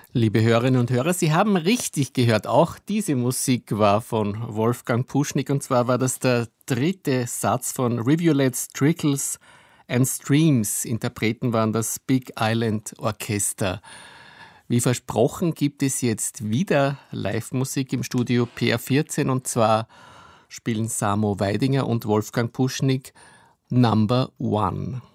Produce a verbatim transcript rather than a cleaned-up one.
Liebe Hörerinnen und Hörer, Sie haben richtig gehört. Auch diese Musik war von Wolfgang Puschnig. Und zwar war das der dritte Satz von Rivulets, Trickles and Streams. Interpreten waren das Big Island Orchester. Wie versprochen gibt es jetzt wieder Live-Musik im Studio P R vierzehn. Und zwar spielen Samo Weidinger und Wolfgang Puschnig Number One.